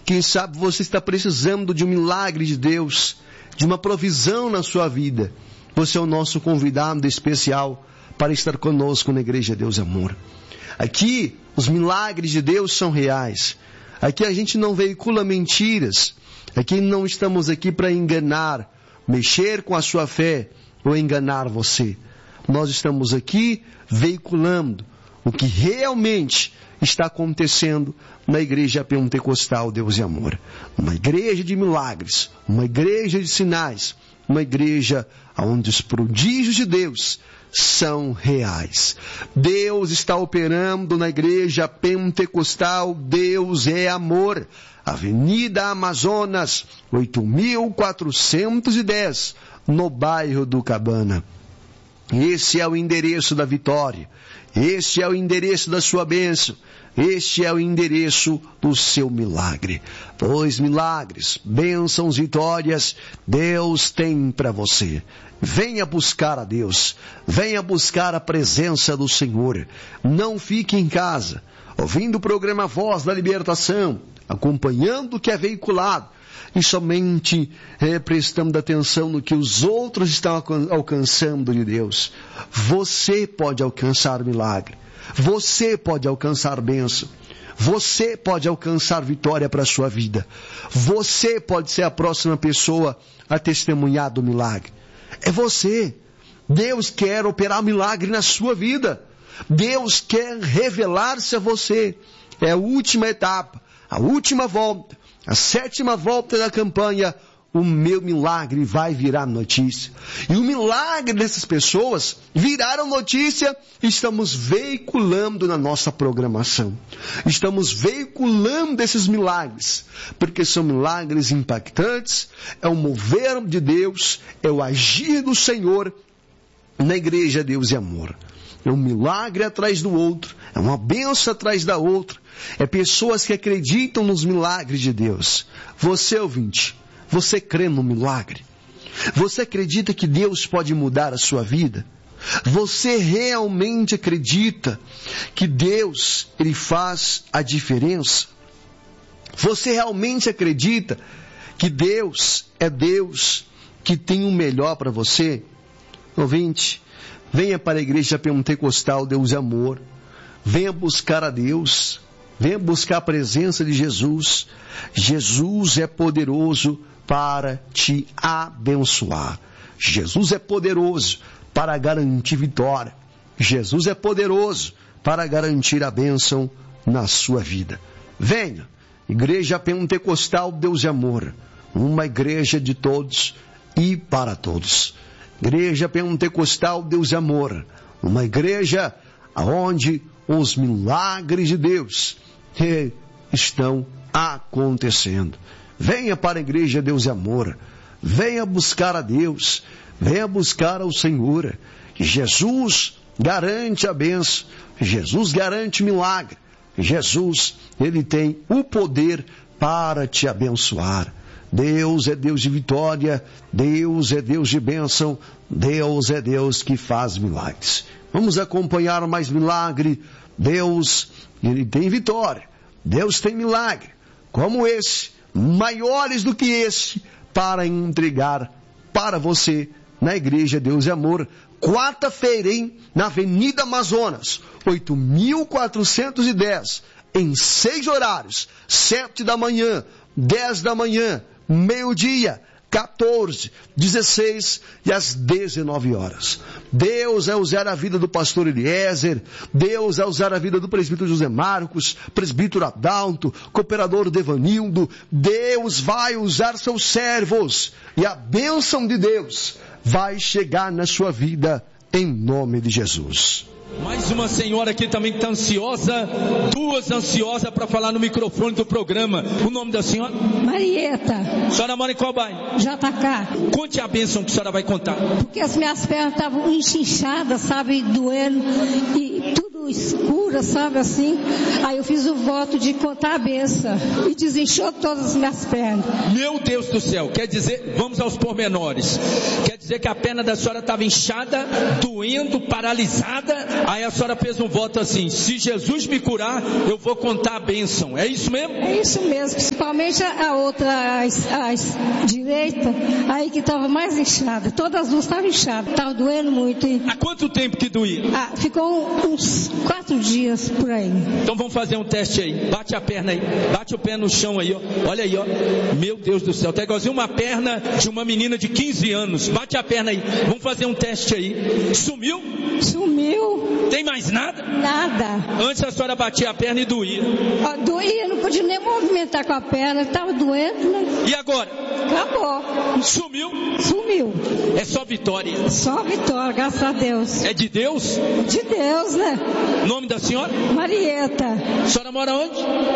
Quem sabe você está precisando de um milagre de Deus, de uma provisão na sua vida. Você é o nosso convidado especial para estar conosco na Igreja Deus e Amor. Aqui, os milagres de Deus são reais. Aqui a gente não veicula mentiras. Aqui não estamos aqui para enganar, mexer com a sua fé ou enganar você. Nós estamos aqui veiculando o que realmente está acontecendo na Igreja Pentecostal Deus e Amor. Uma igreja de milagres, uma igreja de sinais, uma igreja onde os prodígios de Deus são reais. Deus está operando na Igreja Pentecostal Deus é Amor. Avenida Amazonas, 8.410, no bairro do Cabana. Esse é o endereço da vitória. Este é o endereço da sua bênção. Este é o endereço do seu milagre. Pois milagres, bênçãos, vitórias, Deus tem para você. Venha buscar a Deus. Venha buscar a presença do Senhor. Não fique em casa, ouvindo o programa Voz da Libertação, acompanhando o que é veiculado, e somente prestando atenção no que os outros estão alcançando de Deus. Você pode alcançar milagre. Você pode alcançar bênção. Você pode alcançar vitória para a sua vida. Você pode ser a próxima pessoa a testemunhar do milagre. É você. Deus quer operar milagre na sua vida. Deus quer revelar-se a você. É a última etapa, a última volta, a 7ª volta da campanha. O meu milagre vai virar notícia. E o milagre dessas pessoas viraram notícia. Estamos veiculando na nossa programação. Estamos veiculando esses milagres. Porque são milagres impactantes. É o mover de Deus. É o agir do Senhor na Igreja Deus e Amor. É um milagre atrás do outro. É uma bênção atrás da outra. É pessoas que acreditam nos milagres de Deus. Você, ouvinte, você crê no milagre? Você acredita que Deus pode mudar a sua vida? Você realmente acredita que Deus, Ele faz a diferença? Você realmente acredita que Deus é Deus que tem o melhor para você? Ouvinte, venha para a Igreja Pentecostal Deus é Amor. Venha buscar a Deus. Venha buscar a presença de Jesus. Jesus é poderoso para te abençoar. Jesus é poderoso para garantir vitória. Jesus é poderoso para garantir a bênção na sua vida. Venha, Igreja Pentecostal Deus e Amor. Uma igreja de todos e para todos. Igreja Pentecostal Deus e Amor. Uma igreja onde os milagres de Deus estão acontecendo. Venha para a Igreja Deus e Amor. Venha buscar a Deus. Venha buscar ao Senhor. Jesus garante a bênção. Jesus garante milagre. Jesus, Ele tem o poder para te abençoar. Deus é Deus de vitória. Deus é Deus de bênção. Deus é Deus que faz milagres. Vamos acompanhar mais milagre. Deus, Ele tem vitória. Deus tem milagre, como esse, maiores do que esse, para entregar para você na Igreja Deus e Amor, quarta-feira, na Avenida Amazonas, 8.410, em 6 horários, 7 da manhã, 10 da manhã, meio-dia, 14, 16 e às 19 horas. Deus vai usar a vida do pastor Eliezer, Deus vai usar a vida do presbítero José Marcos, presbítero Adalto, cooperador Devanildo. Deus vai usar seus servos e a bênção de Deus vai chegar na sua vida em nome de Jesus. Mais uma senhora aqui também que está ansiosa, 2 ansiosas para falar no microfone do programa. O nome da senhora? Marieta. A senhora mora em qual bairro? JK. Conte a bênção que a senhora vai contar. Porque as minhas pernas estavam inchinchadas, sabe, doendo, e tudo escura, sabe assim? Aí eu fiz o voto de contar a benção e desinchou todas as minhas pernas. Meu Deus do céu, quer dizer, vamos aos pormenores. Quer dizer que a perna da senhora estava inchada, doendo, paralisada. Aí a senhora fez um voto assim: se Jesus me curar, eu vou contar a bênção. É isso mesmo? É isso mesmo, principalmente a outra, a direita, aí que estava mais inchada. Todas as duas estavam inchadas, estava doendo muito. Há quanto tempo que doía? Ficou uns 4 dias por aí. Então vamos fazer um teste aí. Bate a perna aí, bate o pé no chão aí, ó. Olha aí, ó. Meu Deus do céu, tá igualzinho uma perna de uma menina de 15 anos. Bate a perna aí, vamos fazer um teste aí. Sumiu? Sumiu. Tem mais nada? Nada. Antes a senhora batia a perna e doía. Doía, não podia nem movimentar com a perna, estava doendo, né? E agora? Acabou. Sumiu? Sumiu. É só vitória. Só vitória, graças a Deus. É de Deus? De Deus, né? Nome da senhora? Marieta. A senhora mora onde?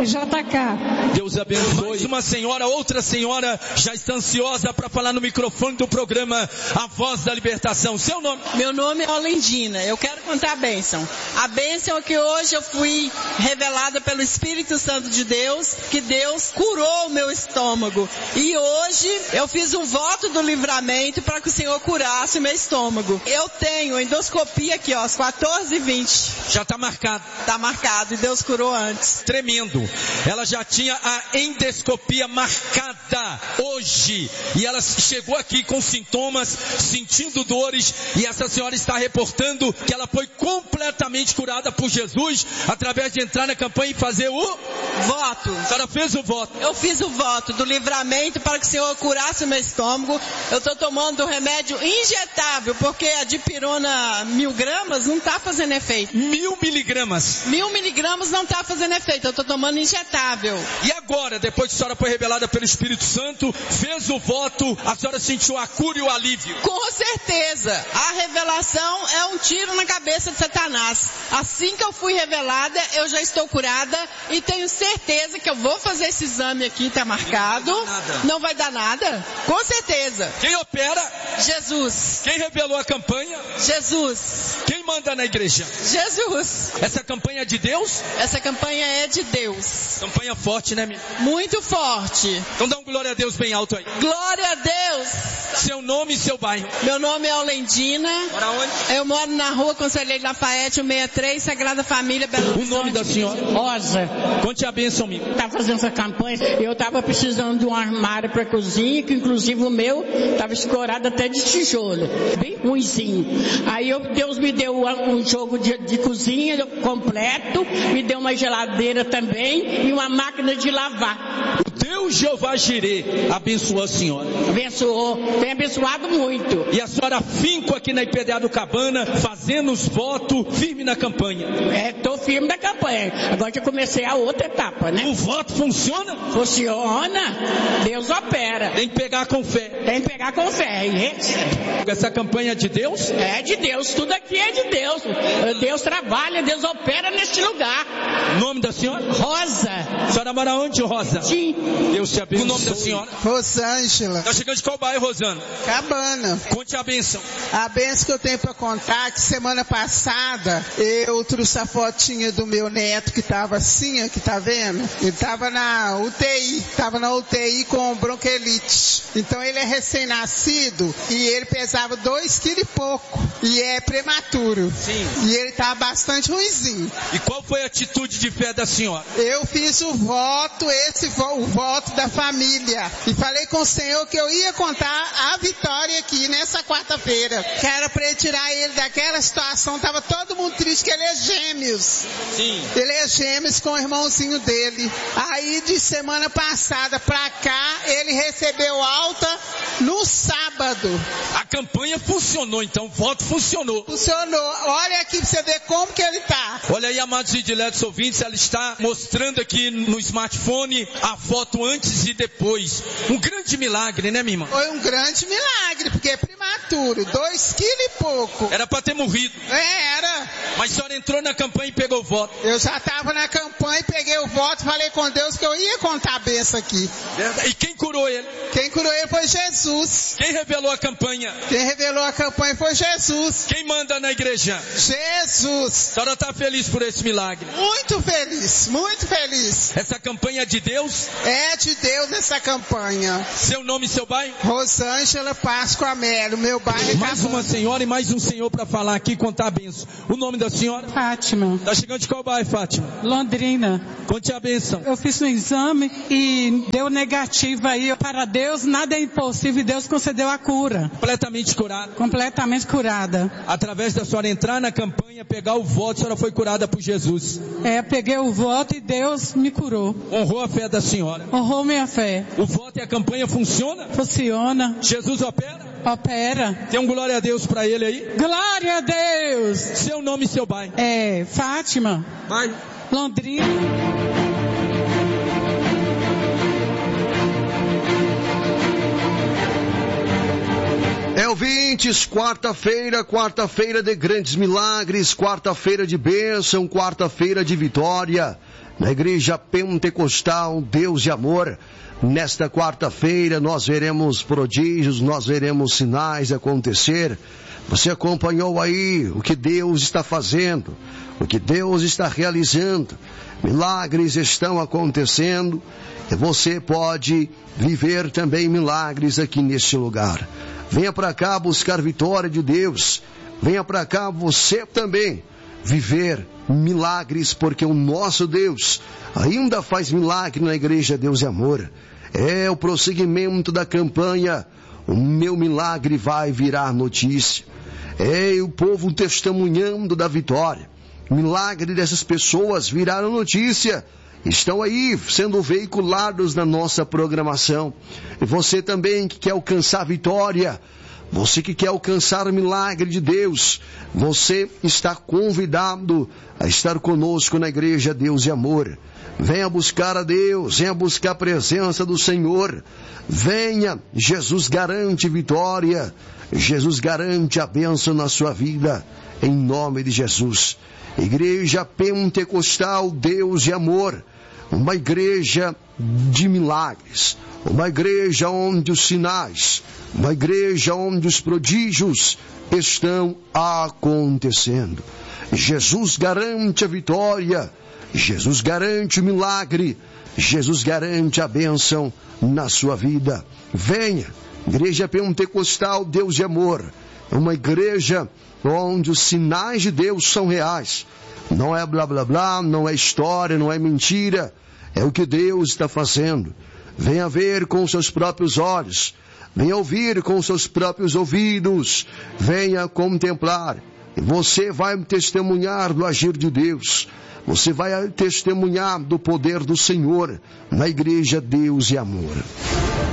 JK. Deus abençoe. Mais uma senhora, outra senhora já está ansiosa para falar no microfone do programa A Voz da Libertação. Seu nome? Meu nome é Olendina. Eu quero contar a bênção. A bênção é que hoje eu fui revelada pelo Espírito Santo de Deus, que Deus curou o meu estômago. E hoje eu fiz um voto do livramento para que o Senhor curasse o meu estômago. Eu tenho endoscopia aqui, ó, às 14h20. Já está marcado. Está marcado e Deus curou antes. Tremendo. Ela já tinha a endoscopia marcada hoje. E ela chegou aqui com sintomas, sentindo dores. E essa senhora está reportando que ela foi completamente curada por Jesus através de entrar na campanha e fazer o voto. A senhora fez o voto. Eu fiz o voto do livramento para que o Senhor curasse o meu estômago. Eu estou tomando remédio injetável, porque a dipirona 1000 gramas não está fazendo efeito. 1000 miligramas? 1000 miligramas não está fazendo efeito, eu estou tomando injetável. E agora, depois que a senhora foi revelada pelo Espírito Santo, fez o voto, a senhora sentiu a cura e o alívio? Com certeza. A revelação é um tiro na cabeça de Satanás. Assim que eu fui revelada, eu já estou curada e tenho certeza que eu vou fazer esse exame aqui, está marcado. Não vai dar nada? Com certeza. Quem opera? Jesus. Quem revelou a campanha? Jesus. Quem manda na igreja? Jesus. Essa campanha é de Deus? Essa campanha é de Deus. Campanha forte, né, minha? Muito forte. Então dá um glória a Deus bem alto aí. Glória a Deus. Seu nome e seu bairro? Meu nome é Olendina. Mora onde? Eu moro na rua Conselheiro Lafayette, 163, Sagrada Família, Belo Horizonte. O nome da senhora? Rosa. Conte a bênção, amigo. Estava fazendo essa campanha, eu estava precisando de um armário para cozinha, que inclusive o meu estava escorado até de tijolo, bem ruimzinho. Aí Deus me deu um jogo de cozinha completo, me deu uma geladeira também e uma máquina de lavar. O Deus Jeová Jirê abençoou a senhora. Abençoou, tem abençoado muito. E a senhora finco aqui na IPDA do Cabana, fazendo os votos, firme na campanha. Estou firme na campanha. Agora já comecei a outra etapa, né? O voto funciona? Funciona. Deus opera. Tem que pegar com fé. Tem que pegar com fé. Essa campanha é de Deus? É de Deus. Tudo aqui é de Deus. Deus trabalha, Deus opera neste lugar. O nome da senhora? Rosa. A senhora mora onde, Rosa? Sim. Deus te abençoe. O nome da senhora? Rosângela. Está chegando de qual bairro, Rosana? Cabana. Conte a bênção. A bênção que eu tenho para contar é que semana passada eu trouxe a fotinha do meu neto que estava assim, que tá vendo? Ele estava na UTI com bronquiolite. Então ele é recém-nascido e ele pesava 2 kg e pouco e é prematuro. Sim. E ele estava bastante ruinzinho. E qual foi a atitude de fé da senhora? Eu fiz o voto, o voto da família. E falei com o Senhor que eu ia contar a vitória aqui nessa quarta-feira. Que era para ele tirar ele daquela situação. Tava todo mundo triste que ele é gêmeos. Sim. Ele é gêmeos com o irmãozinho dele. Aí de semana passada pra cá, ele recebeu alta no sábado. A campanha funcionou, então o voto funcionou. Funcionou. Olha aqui pra você ver como que ele tá. Olha aí, amados e diletos ouvintes, ela está mostrando aqui no smartphone a foto momento antes e depois. Um grande milagre, né, minha irmã? Foi um grande milagre, porque é prematuro, 2 quilos e pouco. Era para ter morrido. Era. Mas a senhora entrou na campanha e pegou o voto. Eu já estava na campanha, peguei o voto, falei com Deus que eu ia contar a benção aqui. E quem curou ele? Quem curou ele foi Jesus. Quem revelou a campanha? Quem revelou a campanha foi Jesus. Quem manda na igreja? Jesus. A senhora está feliz por esse milagre? Muito feliz, muito feliz. Essa campanha é de Deus? É de Deus essa campanha. Seu nome e seu bairro? Rosângela Páscoa Melo, meu bairro. Mais uma senhora e mais um senhor para falar aqui, contar a bênção. O nome da senhora? Fátima. Está chegando de qual bairro, Fátima? Londrina. Conte a bênção. Eu fiz um exame e deu negativo aí. Para Deus nada é impossível e Deus concedeu a cura. Completamente curada? Completamente curada. Através da senhora entrar na campanha, pegar o voto, a senhora foi curada por Jesus. Peguei o voto e Deus me curou. Honrou a fé da senhora. Honrou minha fé. O voto e a campanha funciona? Funciona. Jesus opera? Opera. Tem um glória a Deus para ele aí? Glória a Deus. Seu nome e seu bairro? Fátima. Bairro? Londrina. Ouvintes, quarta-feira de grandes milagres, quarta-feira de bênção, quarta-feira de vitória, na Igreja Pentecostal Deus de Amor. Nesta quarta-feira nós veremos prodígios, nós veremos sinais acontecer. Você acompanhou aí o que Deus está fazendo, o que Deus está realizando. Milagres estão acontecendo e você pode viver também milagres aqui neste lugar. Venha para cá buscar vitória de Deus. Venha para cá você também viver milagres, porque o nosso Deus ainda faz milagre na Igreja Deus de Amor. É o prosseguimento da campanha. O meu milagre vai virar notícia. É o povo testemunhando da vitória. O milagre dessas pessoas viraram notícia. Estão aí sendo veiculados na nossa programação. E você também que quer alcançar vitória, você que quer alcançar o milagre de Deus, você está convidado a estar conosco na Igreja Deus de Amor. Venha buscar a Deus, venha buscar a presença do Senhor. Venha, Jesus garante vitória, Jesus garante a bênção na sua vida, em nome de Jesus. Igreja Pentecostal Deus de Amor, uma igreja de milagres, uma igreja onde os sinais, uma igreja onde os prodígios estão acontecendo. Jesus garante a vitória, Jesus garante o milagre, Jesus garante a bênção na sua vida. Venha, Igreja Pentecostal Deus de Amor, uma igreja onde os sinais de Deus são reais. Não é blá blá blá, não é história, não é mentira. É o que Deus está fazendo. Venha ver com seus próprios olhos. Venha ouvir com seus próprios ouvidos. Venha contemplar. E você vai testemunhar do agir de Deus. Você vai testemunhar do poder do Senhor na Igreja Deus e Amor.